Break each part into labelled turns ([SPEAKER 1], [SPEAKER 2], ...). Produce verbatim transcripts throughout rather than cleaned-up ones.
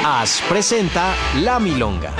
[SPEAKER 1] As presenta La Milonga.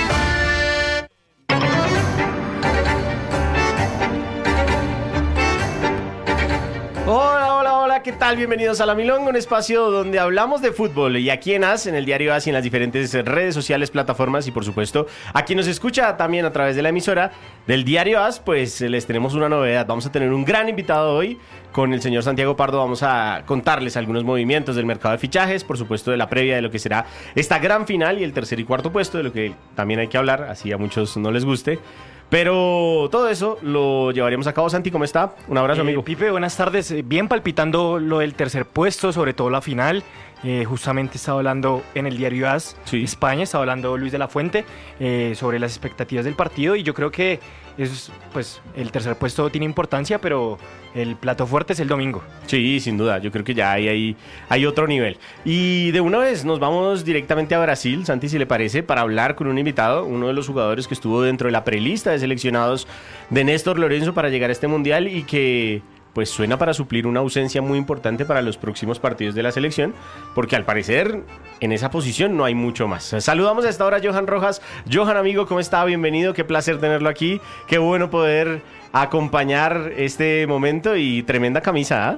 [SPEAKER 2] Hola, hola, hola, ¿qué tal? Bienvenidos a La Milonga, un espacio donde hablamos de fútbol. Y aquí en AS, en el diario AS y en las diferentes redes sociales, plataformas y por supuesto a quien nos escucha también a través de la emisora del diario AS, pues les tenemos una novedad. Vamos a tener un gran invitado hoy con el señor Santiago Pardo. Vamos a contarles algunos movimientos del mercado de fichajes, por supuesto de la previa de lo que será esta gran final y el tercer y cuarto puesto, de lo que también hay que hablar, así a muchos no les guste. Pero todo eso lo llevaríamos a cabo. Santi, ¿cómo está? Un abrazo,
[SPEAKER 3] eh,
[SPEAKER 2] amigo.
[SPEAKER 3] Pipe, buenas tardes. Bien palpitando lo del tercer puesto, sobre todo la final. Eh, justamente estaba hablando en el diario AS
[SPEAKER 2] Sí.
[SPEAKER 3] España, estaba hablando Luis de la Fuente eh, sobre las expectativas del partido y yo creo que es, pues, el tercer puesto tiene importancia, pero el plato fuerte es el domingo.
[SPEAKER 2] Sí, sin duda. Yo creo que ya hay, hay, hay otro nivel. Y de una vez nos vamos directamente a Brasil, Santi, si le parece, para hablar con un invitado, uno de los jugadores que estuvo dentro de la prelista de seleccionados de Néstor Lorenzo para llegar a este mundial y que pues suena para suplir una ausencia muy importante para los próximos partidos de la selección, porque al parecer en esa posición no hay mucho más. Saludamos a esta hora a Johan Rojas. Johan, amigo, ¿cómo está? Bienvenido, qué placer tenerlo aquí, qué bueno poder acompañar este momento y tremenda camisa,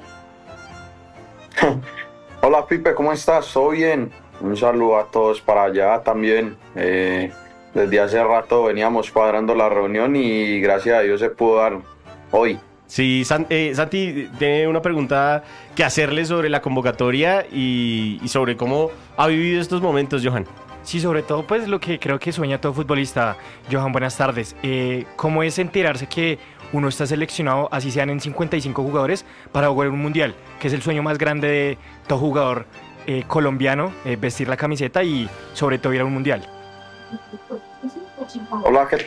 [SPEAKER 2] ¿eh?
[SPEAKER 4] Hola Pipe, ¿cómo estás? ¿Todo bien? Un saludo a todos para allá también. Eh, desde hace rato veníamos cuadrando la reunión y gracias a Dios se pudo dar hoy.
[SPEAKER 2] Sí, San, eh, Santi tiene una pregunta que hacerle sobre la convocatoria y, y sobre cómo ha vivido estos momentos, Johan.
[SPEAKER 3] Sí, sobre todo pues lo que creo que sueña todo futbolista. Johan, buenas tardes. Eh, ¿Cómo es enterarse que uno está seleccionado, así sean en cincuenta y cinco jugadores, para jugar un mundial? Que es el sueño más grande de todo jugador eh, colombiano, eh, vestir la camiseta y sobre todo ir a un mundial.
[SPEAKER 4] Hola, ¿qué